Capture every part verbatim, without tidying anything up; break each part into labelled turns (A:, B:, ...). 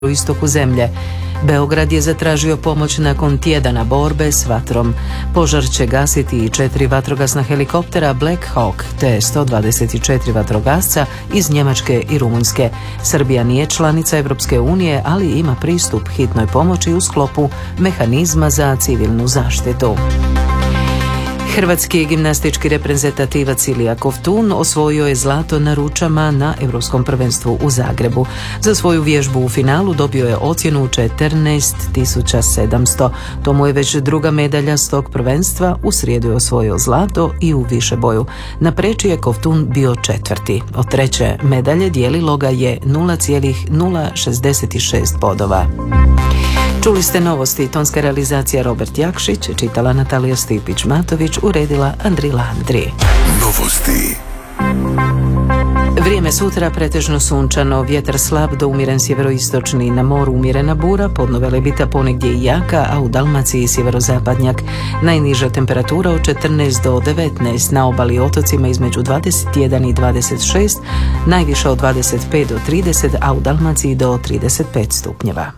A: u istoku zemlje. Beograd je zatražio pomoć nakon tjedana borbe s vatrom. Požar će gasiti i četiri vatrogasna helikoptera Black Hawk te sto dvadeset četiri vatrogasca iz Njemačke i Rumunjske. Srbija nije članica Europske unije, ali ima pristup hitnoj pomoći u sklopu mehanizma za civilnu zaštitu. Hrvatski gimnastički reprezentativac Ilija Kovtun osvojio je zlato na ručama na Europskom prvenstvu u Zagrebu. Za svoju vježbu u finalu dobio je ocjenu četrnaest tisuća sedamsto. To mu je već druga medalja s tog prvenstva. U srijedu je osvojio zlato i u višeboju. Na preći je Kovtun bio četvrti. Od treće medalje dijelilo ga je nula zarez nula šezdeset šest bodova. Čuli ste novosti, tonska realizacija Robert Jakšić, čitala Natalija Stipić-Matović, uredila Andrila Andri.
B: Novosti.
A: Vrijeme sutra pretežno sunčano, vjetar slab do umjeren sjeveroistočni, na moru umjerena bura, podno Velebita ponegdje i jaka, a u Dalmaciji sjeverozapadnjak. Najniža temperatura od četrnaest do devetnaest, na obali i otocima između dvadeset jedan i dvadeset šest, najviša od dvadeset pet do trideset, a u Dalmaciji do trideset pet stupnjeva.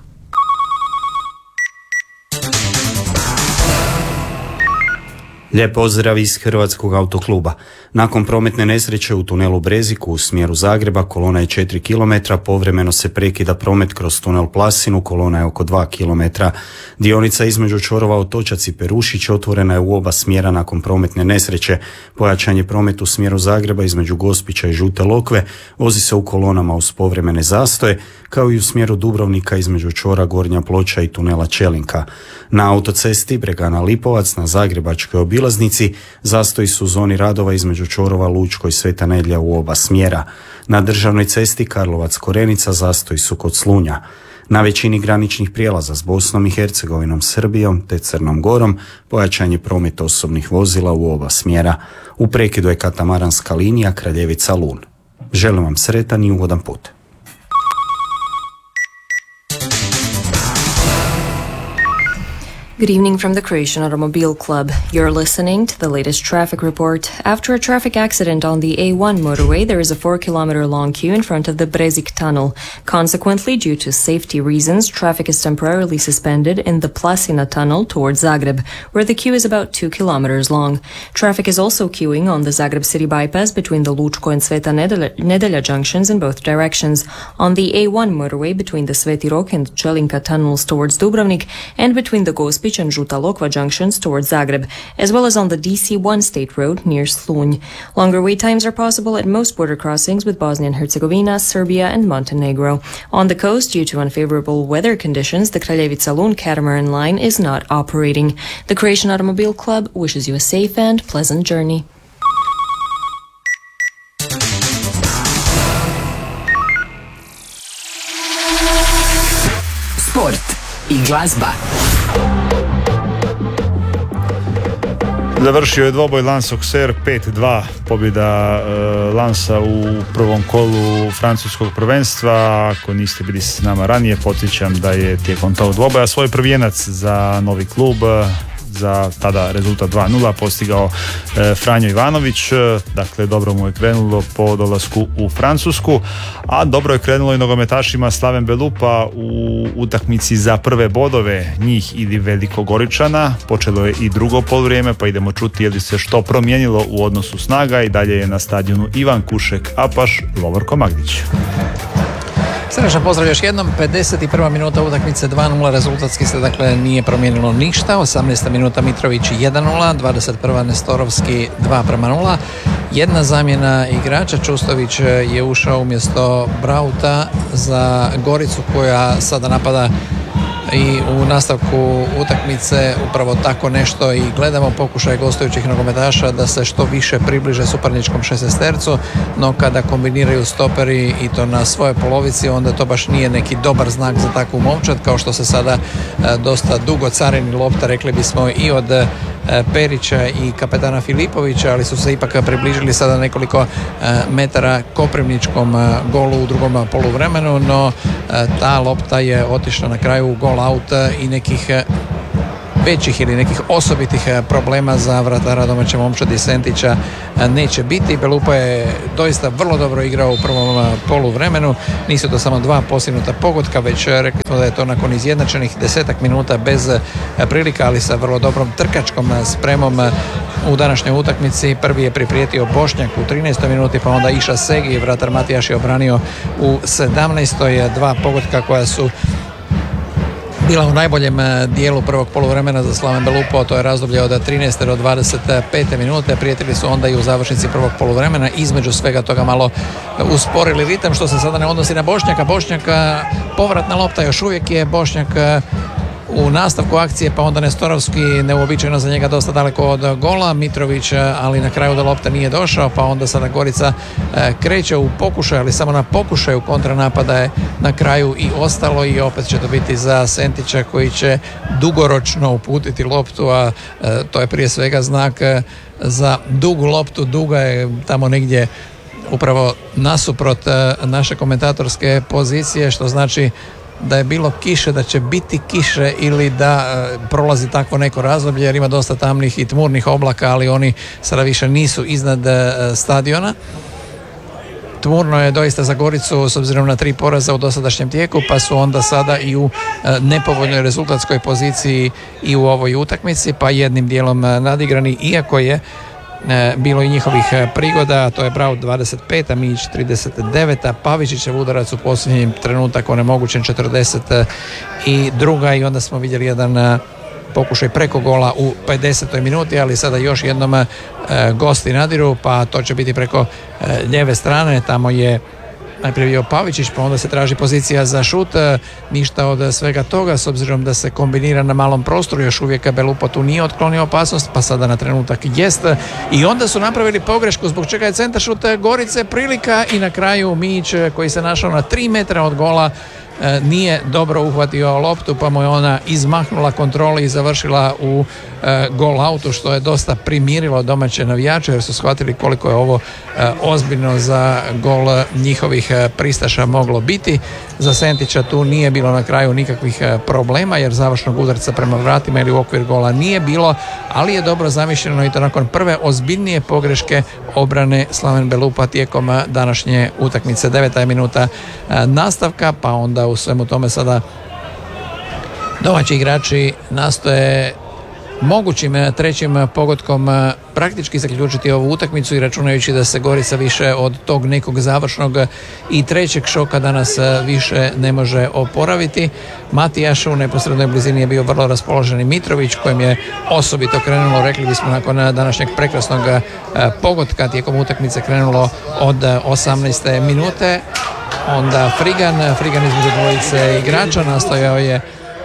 C: Lijep pozdrav iz Hrvatskog autokluba. Nakon prometne nesreće u tunelu Breziku u smjeru Zagreba, kolona je četiri kilometra, povremeno se prekida promet kroz tunel Plasinu, kolona je oko dva kilometra. Dionica između čvorova Otočac i Perušić otvorena je u oba smjera nakon prometne nesreće. Pojačan je promet u smjeru Zagreba između Gospića i Žute Lokve, vozi se u kolonama uz povremene zastoje, kao i u smjeru Dubrovnika između čvora Gornja Ploča i tunela Čelinka. Na autocesti Bregana Lipovac na zagrebačkoj obilaznici zastoji su u zoni radova između čvorova Lučko i Sveta Nedjelja u oba smjera. Na državnoj cesti Karlovac Korenica zastoji su kod Slunja. Na većini graničnih prijelaza s Bosnom i Hercegovinom, Srbijom te Crnom Gorom pojačan je promet osobnih vozila u oba smjera. U prekidu je katamaranska linija Kraljevica-Lun. Želim vam sretan i ugodan put.
D: Good evening from the Croatian Automobile Club. You're listening to the latest traffic report. After a traffic accident on the A one motorway, there is a four kilometer long queue in front of the Brezik tunnel. Consequently, due to safety reasons, traffic is temporarily suspended in the Plasina tunnel towards Zagreb, where the queue is about two kilometers long. Traffic is also queuing on the Zagreb city bypass between the Lučko and Sveta Nedelja, Nedelja junctions in both directions, on the A one motorway between the Sveti Rok and Čelinka tunnels towards Dubrovnik, and between the Gospić and Žuta Lokva junctions towards Zagreb, as well as on the D C one state road near Slunj. Longer wait times are possible at most border crossings with Bosnia and Herzegovina, Serbia and Montenegro. On the coast, due to unfavorable weather conditions, the Kraljevica-Lun catamaran line is not operating. The Croatian Automobile Club wishes you a safe and pleasant journey.
B: Sport i glazba.
E: Završio je dvoboj Lens-Auxerre pet dva, pobjeda e, Lensa u prvom kolu francuskog prvenstva. Ako niste bili s nama ranije, podsjećam da je tijekom tog dvoboja svoj prvijenac za novi klub, za tada rezultat dva nula postigao e, Franjo Ivanović. Dakle, dobro mu je krenulo po dolasku u Francusku, a dobro je krenulo i nogometašima Slaven Belupa u utakmici za prve bodove njih ili Velikogoričana. Počelo je i drugo poluvrijeme, pa idemo čuti je li se što promijenilo u odnosu snaga. I dalje je na stadionu Ivan Kušek Apaš, Lovorko Magdić.
F: Srečan pozdrav još jednom. pedeset prva minuta utakmice dva nula, rezultatski se dakle nije promijenilo ništa. osamnaesta minuta Mitrović jedan nula, dvadeset prva Nestorovski dva prema nula. Jedna zamjena igrača, Čustović je ušao umjesto Brauta za Goricu koja sada napada i u nastavku utakmice upravo tako nešto i gledamo pokušaj gostujućih nogometaša da se što više približe suparničkom šestestercu, no kada kombiniraju stoperi i to na svojoj polovici, onda to baš nije neki dobar znak za takvu momčad, kao što se sada dosta dugo carini lopta, rekli bismo, i od Perića i kapetana Filipovića, ali su se ipak približili sada nekoliko metara koprivničkom golu u drugom poluvremenu, no ta lopta je otišla na kraju u gol out i nekih većih ili nekih osobitih problema za vratara domaće momčadi Sentića neće biti. Belupo je doista vrlo dobro igrao u prvom poluvremenu. Nisu to samo dva postignuta pogotka, već rekli smo da je to nakon izjednačenih desetak minuta bez prilika, ali sa vrlo dobrom trkačkom spremom u današnjoj utakmici. Prvi je priprijetio Bošnjak u trinaestoj minuti, pa onda Iša Segi, vratar Matijaš je obranio u sedamnaestoj. Dva pogotka koja su bila u najboljem dijelu prvog poluvremena za Slaven Belupo, to je razdoblje od trinaeste do dvadeset pete minute. Prijetili su onda i u završnici prvog poluvremena, između svega toga malo usporili ritam, što se sada ne odnosi na Bošnjaka. Bošnjaka, povratna lopta, još uvijek je Bošnjak u nastavku akcije, pa onda Nestorovski, neuobičajeno za njega, dosta daleko od gola. Mitrović, ali na kraju do lopte nije došao, pa onda sada Gorica kreće u pokušaju, ali samo na pokušaju kontranapada je na kraju i ostalo, i opet će to biti za Sentića koji će dugoročno uputiti loptu, a to je prije svega znak za dugu loptu. Duga je tamo negdje upravo nasuprot naše komentatorske pozicije, što znači da je bilo kiše, da će biti kiše ili da e, prolazi takvo neko razdoblje, jer ima dosta tamnih i tmurnih oblaka, ali oni sada više nisu iznad e, stadiona. Tmurno je doista za Goricu s obzirom na tri poraza u dosadašnjem tijeku, pa su onda sada i u e, nepovoljnoj rezultatskoj poziciji i u ovoj utakmici, pa jednim dijelom e, nadigrani, iako je E, bilo i njihovih prigoda. To je Braut dvadeset pet, Mić trideset devet, Pavičićev udarac u posljednji trenutak onemogućen četrdeset dva. I onda smo vidjeli jedan pokušaj preko gola u pedesetoj minuti, ali sada još jednom e, gosti nadiru, pa to će biti preko e, lijeve strane. Tamo je najprije bio Pavičić, pa onda se traži pozicija za šut. Ništa od svega toga, s obzirom da se kombinira na malom prostoru. Još uvijek Belupo tu nije otklonio opasnost, pa sada na trenutak jest. I onda su napravili pogrešku, zbog čega je centar šut Gorice prilika, i na kraju Mić, koji se našao na tri metra od gola, nije dobro uhvatio loptu, pa mu je ona izmahnula kontroli i završila u e, gol autu, što je dosta primirilo domaće navijače, jer su shvatili koliko je ovo e, ozbiljno za gol njihovih e, pristaša moglo biti. Za Sentića tu nije bilo na kraju nikakvih e, problema, jer završnog udarca prema vratima ili u okvir gola nije bilo, ali je dobro zamišljeno, i to nakon prve ozbiljnije pogreške obrane Slaven Belupa tijekom današnje utakmice. Deveta minuta e, nastavka, pa onda u svemu tome sada domaći igrači nastoje mogućim trećim pogodkom praktički zaključiti ovu utakmicu, i računajući da se Gorica više od tog nekog završnog i trećeg šoka danas više ne može oporaviti. Matijaš u neposrednoj blizini je bio vrlo raspoložen i Mitrović, kojem je osobito krenulo, rekli bismo, nakon današnjeg prekrasnog pogotka tijekom utakmice krenulo od osamnaeste minute. Onda Frigan, Frigan između dvojice igrača nastojao je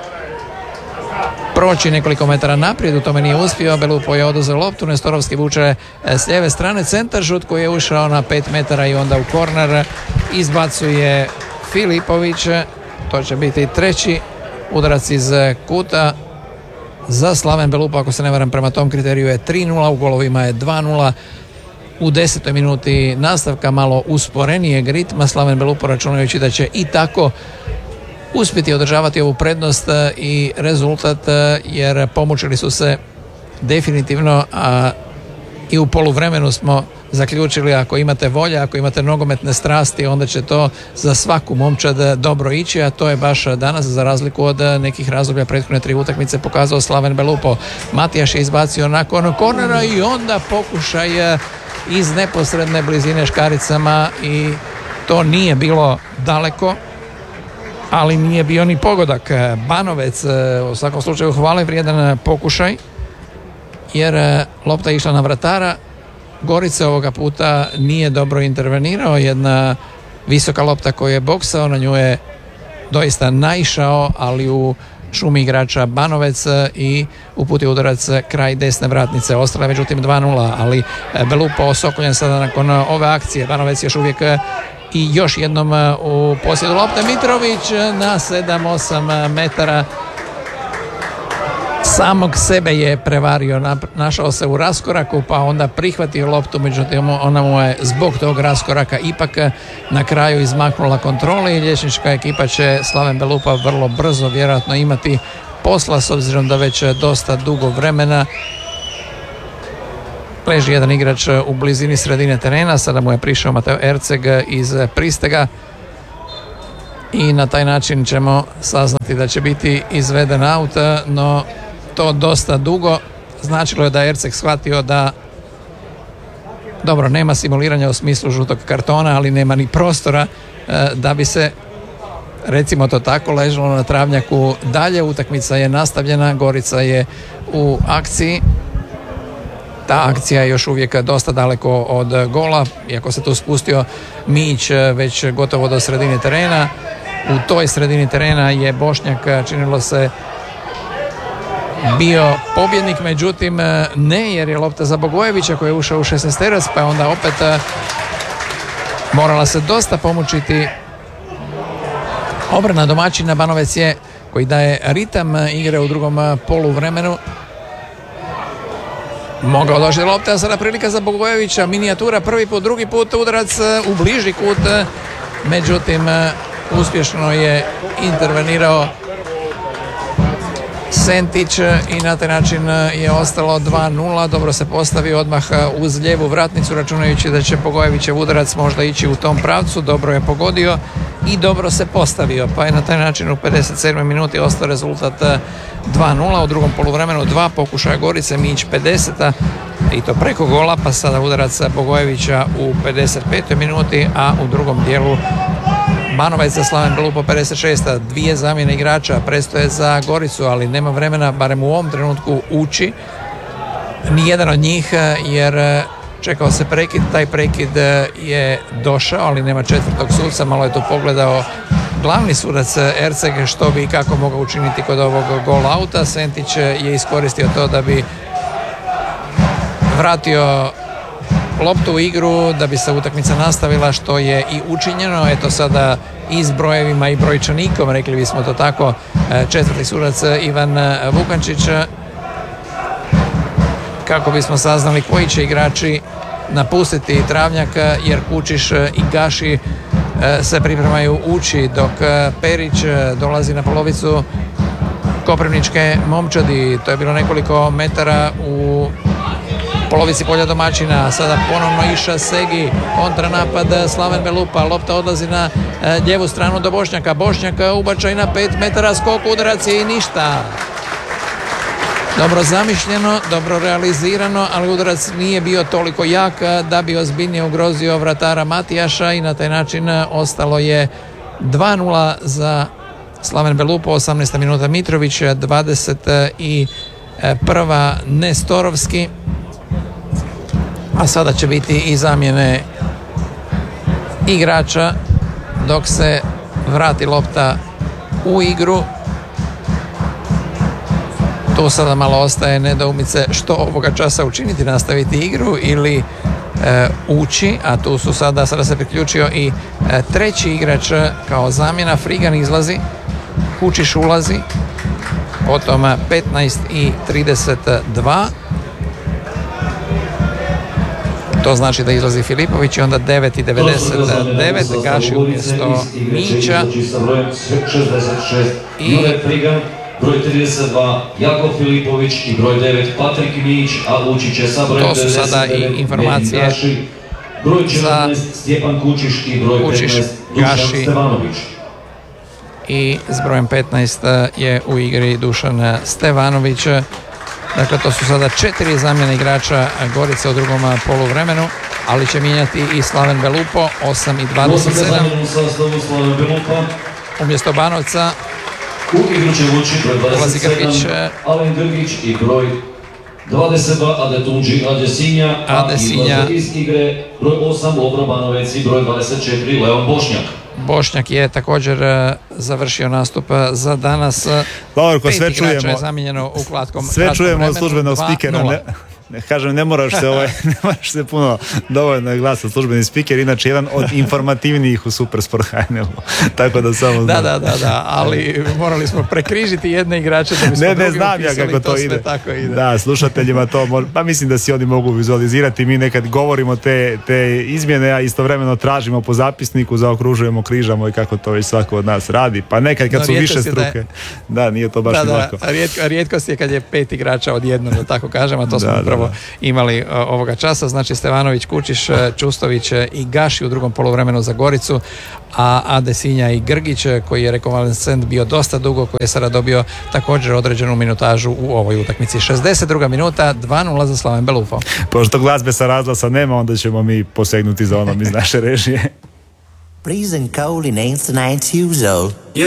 F: proći nekoliko metara naprijed, u tome nije uspio. Belupo je oduzeo loptu, Nestorovski vuče s lijeve strane, centar šut koji je ušao na pet metara i onda u korner izbacuje Filipović. To će biti treći udarac iz kuta za Slaven Belupo, ako se ne varam, prema tom kriteriju je tri nula, u golovima je dva nula. U desetoj minuti nastavka malo usporenijeg ritma Slaven Belupo, računajući da će i tako uspjeti održavati ovu prednost i rezultat, jer pomučili su se definitivno, a i u poluvremenu smo zaključili, ako imate volje, ako imate nogometne strasti, onda će to za svaku momčad dobro ići, a to je baš danas, za razliku od nekih razdoblja prethodne tri utakmice, pokazao Slaven Belupo. Matijaš je izbacio nakon kornera i onda pokušaj iz neposredne blizine škaricama, i to nije bilo daleko, ali nije bio ni pogodak. Banovec u svakom slučaju hvale vrijedan pokušaj, jer lopta je išla na vratara. Gorica ovoga puta nije dobro intervenirao, jedna visoka lopta koju je boksao, na nju je doista naišao, ali u šumi igrača Banovec i uputio udarac kraj desne vratnice. Ostale međutim dva nula, ali Belupo osokoljen sada nakon ove akcije. Banovec još uvijek i još jednom u posjedu lopte. Mitrović na sedam osam metara samog sebe je prevario, našao se u raskoraku, pa onda prihvatio loptu, međutim ona mu je zbog tog raskoraka ipak na kraju izmaknula kontroli, i liječnička ekipa će Slaven Belupa vrlo brzo vjerojatno imati posla, s obzirom da već dosta dugo vremena leži jedan igrač u blizini sredine terena. Sada mu je prišao Mateo Erceg iz Pristega i na taj način ćemo saznati da će biti izveden aut, no to dosta dugo. Značilo je da je Erceg shvatio da dobro, nema simuliranja u smislu žutog kartona, ali nema ni prostora da bi se, recimo to tako, ležalo na travnjaku dalje. Utakmica je nastavljena, Gorica je u akciji. Ta akcija je još uvijek dosta daleko od gola, iako se tu spustio Mić već gotovo do sredine terena. U toj sredini terena je Bošnjak, činilo se, bio pobjednik, međutim ne, jer je lopta za Bogojevića koji je ušao u šesnaesterac, pa je onda opet morala se dosta pomučiti obrana domaćina. Banovec je, koji daje ritam igre u drugom poluvremenu, mogao doći do lopte, a sada prilika za Bogojevića, minijatura, prvi put, drugi put, udarac u bliži kut, međutim uspješno je intervenirao Sentić i na taj način je ostalo dva nula. Dobro se postavio odmah uz lijevu vratnicu, računajući da će Bogojevićev udarac možda ići u tom pravcu. Dobro je pogodio i dobro se postavio, pa je na taj način u pedeset sedmoj minuti ostao rezultat dva nula. U drugom poluvremenu dva pokušaja Gorice, Mić pedeseta i to preko gola, pa sada udarac Bogojevića u pedeset petoj minuti, a u drugom dijelu Banovec za Slaven Belupo pedeset šesta. Dvije zamjene igrača prestoje za Goricu, ali nema vremena, barem u ovom trenutku, ući nijedan od njih, jer čekao se prekid. Taj prekid je došao, ali nema četvrtog suca. Malo je tu pogledao glavni sudac Erceg što bi i kako mogao učiniti kod ovog gol auta. Sentić je iskoristio to da bi vratio loptu u igru, da bi se utakmica nastavila, što je i učinjeno. Eto sada i s brojevima i brojčanikom, rekli bismo to tako, četvrti sudac Ivan Vukančić, kako bismo saznali koji će igrači napustiti travnjak, jer Kučiš i Gaši se pripremaju ući, dok Perić dolazi na polovicu koprivničke momčadi. To je bilo nekoliko metara u polovici polja domaćina. Sada ponovno Iša Segi, kontranapad Slaven Belupa, lopta odlazi na lijevu stranu do Bošnjaka. Bošnjak ubačaj na pet metara, skok, udarac i ništa. Dobro zamišljeno, dobro realizirano, ali udarac nije bio toliko jak da bi ozbiljnije ugrozio vratara Matijaša i na taj način ostalo je dva nula za Slaven Belupo. osamnaesta minuta Mitrović, dvadeset prva Nestorovski. A sada će biti i zamjene igrača dok se vrati lopta u igru. Tu sada malo ostaje nedoumice što ovoga časa učiniti, nastaviti igru ili e, ući, a tu su sada, sada se priključio i e, treći igrač kao zamjena. Frigan izlazi, Kučiš ulazi, potom petnaest i trideset dva. To znači da izlazi Filipović i onda devet i devedeset devet, Gaši umjesto Mića i
G: broj trideset dva Jakov Filipović i broj devet Patrik Mić, a ući će sa brojem
F: to su sada i informacije
G: Gaši, broj četrnaest Stjepan Kučiš i broj
F: Kučiš,
G: petnaest Dušan Stevanović.
F: I s brojem petnaest je u igri Dušan Stevanović. Dakle, to su sada četiri zamjene igrača Gorice u drugom poluvremenu, ali će mijenjati i Slaven Belupo. Osam i dvadeset sedam umjesto Banovca
G: u igru će ući broj dvadeset sedam Alen Grgić i broj dvadeset dva Adetunđi Adesinja, a izlaze iz igre broj osam Lovro Banovec i broj dvadeset četiri Leon Bošnjak.
F: Bošnjak je također završio nastup za danas.
E: Dobro, ko
F: Pet
E: sve
F: igrača
E: čujemo,
F: je zamijenjeno u kratkom
E: sve čujemo od
F: vremenu.
E: službenog spikera, ne, kažem, ne moraš se ovaj, ne moraš se puno dovoljno glasa službeni spiker, inače jedan od informativnijih u Supersport H N L-u. Tako da samo
F: da, da, da, da, ali morali smo prekrižiti jedne igrače da bismo
E: ne,
F: drugi
E: ne znam ja kako to, to ide.
F: Tako ide.
E: Da, slušateljima to može, pa mislim da si oni mogu vizualizirati, mi nekad govorimo te, te izmjene, a istovremeno tražimo po zapisniku, zaokružujemo, križamo i kako to već svako od nas radi, pa nekad kad no, su više struke, da, je... da, nije to baš
F: da,
E: ni
F: da,
E: lako.
F: Rijetko, rijetkost je kad je pet igrača odjednom, da tako kažem, a to smo
E: da,
F: upravo
E: da, da.
F: imali uh, ovoga časa, znači Stevanović, Kučiš, Čustović i Gaši u drugom poluvremenu za Goricu, a Adesinja i Grgić koji je rekonvalescent bio dosta dugo, koji je sada dobio također određenu minutažu u ovoj utakmici. šezdeset druga minuta, dva nula za Slaven Belufo.
E: Pošto glazbe sa razglasa nema, onda ćemo mi posegnuti za onom iz naše režije.
H: Freezing cold in Ainsley Years old.